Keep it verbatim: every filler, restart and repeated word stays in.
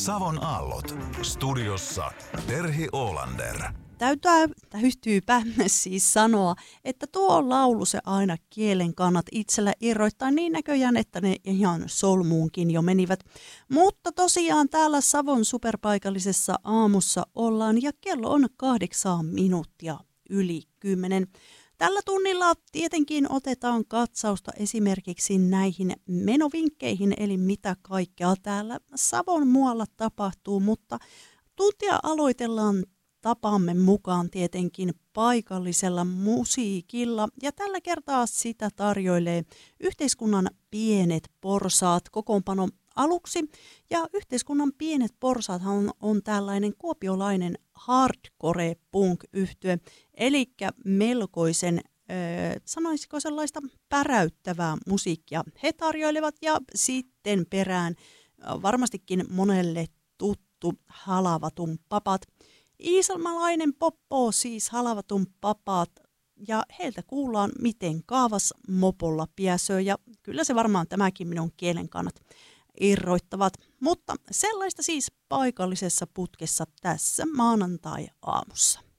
Savon aallot. Studiossa Terhi Oolander. Täytää, täytyypä siis sanoa, että tuo laulu se aina kielen kannat itsellä irroittaa niin näköjään, että ne ihan solmuunkin jo menivät. Mutta tosiaan täällä Savon superpaikallisessa aamussa ollaan ja kello on kahdeksan minuuttia yli kymmenen. Tällä tunnilla tietenkin otetaan katsausta esimerkiksi näihin menovinkkeihin, eli mitä kaikkea täällä Savon muualla tapahtuu, mutta tuntia aloitellaan tapamme mukaan tietenkin paikallisella musiikilla, ja tällä kertaa sitä tarjoilee Yhteiskunnan pienet porsaat kokoonpano aluksi, ja Yhteiskunnan pienet porsaathan on, on tällainen kuopiolainen hardcore punk-yhtye, eli melkoisen, äh, sanoisiko sellaista päräyttävää musiikkia he tarjoilevat, ja sitten perään äh, varmastikin monelle tuttu Halavatun papat. Iisalmalainen poppo siis Halavatun papat, ja heiltä kuullaan miten kaavas mopolla piäsöö, ja kyllä se varmaan tämäkin minun kielen kannat irroittavat, mutta sellaista siis paikallisessa putkessa tässä maanantai-aamussa.